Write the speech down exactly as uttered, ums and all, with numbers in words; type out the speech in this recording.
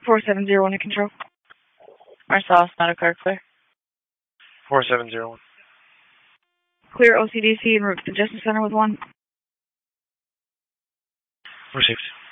four seven zero one to control. Marcellus, Medical Clear. Clear. four seven zero one. Clear O C D C en route to the Justice Center with one. Received.